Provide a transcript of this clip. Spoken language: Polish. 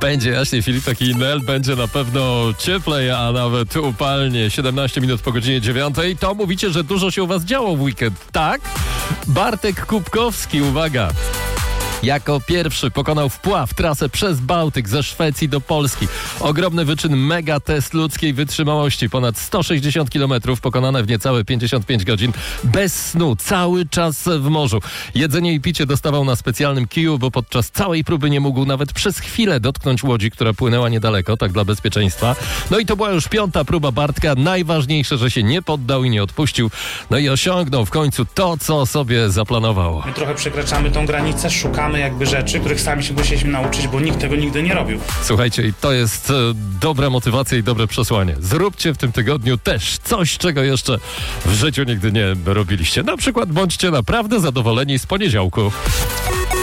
Będzie jaśniej, Filipek i Nel, będzie na pewno cieplej, a nawet upalnie. 17 minut po godzinie 9. To mówicie, że dużo się u was działo w weekend, tak? Bartek Kubkowski, uwaga. Jako pierwszy pokonał wpław trasę przez Bałtyk ze Szwecji do Polski. Ogromny wyczyn, mega test ludzkiej wytrzymałości. Ponad 160 km pokonane w niecałe 55 godzin. Bez snu, cały czas w morzu. Jedzenie i picie dostawał na specjalnym kiju, bo podczas całej próby nie mógł nawet przez chwilę dotknąć łodzi, która płynęła niedaleko, tak dla bezpieczeństwa. No i to była już 5. próba Bartka. Najważniejsze, że się nie poddał i nie odpuścił. No i osiągnął w końcu to, co sobie zaplanował. My trochę przekraczamy tą granicę, szukamy jakby rzeczy, których sami się musieliśmy nauczyć, bo nikt tego nigdy nie robił. Słuchajcie, i to jest dobra motywacja i dobre przesłanie. Zróbcie w tym tygodniu też coś, czego jeszcze w życiu nigdy nie robiliście. Na przykład bądźcie naprawdę zadowoleni z poniedziałku.